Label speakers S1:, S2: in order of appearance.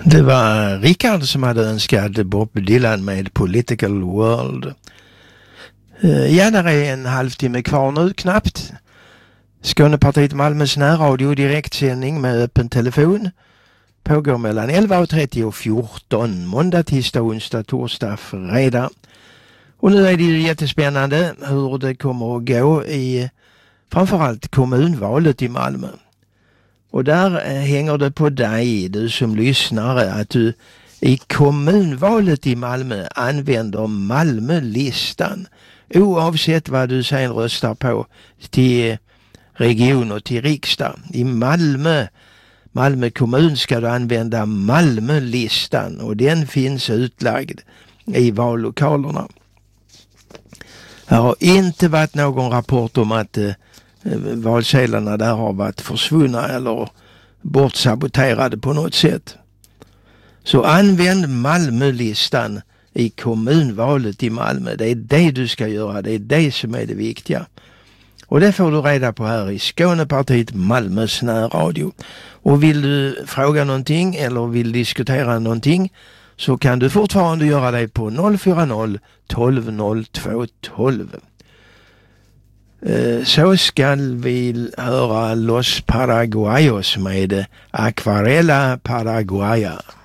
S1: Det var Rickard som hade önskat Bob Dylan med Political World. Ja, där är en halvtimme kvar nu knappt. Skånepartiet Malmös närradio direktsändning med öppen telefon pågår mellan 11.30 och 14. Måndag, tisdag, onsdag, torsdag, fredag. Och nu är det ju jättespännande hur det kommer att gå i framförallt kommunvalet i Malmö. Och där hänger det på dig, du som lyssnare, att du i kommunvalet i Malmö använder Malmölistan. Oavsett vad du sen röstar på till region och till riksdag. I Malmö kommun ska du använda Malmölistan och den finns utlagd i vallokalerna. Det har inte varit någon rapport om att valsedlarna där har varit försvunna eller bortsaboterade på något sätt. Så använd Malmölistan i kommunvalet i Malmö. Det är det du ska göra. Det är det som är det viktiga. Och det får du reda på här i Skånepartiet Malmös närradio. Och vill du fråga någonting eller vill diskutera någonting så kan du fortfarande göra det på 040 12 02 12. Så ska vi höra Los Paraguayos med Aquarela Paraguaya.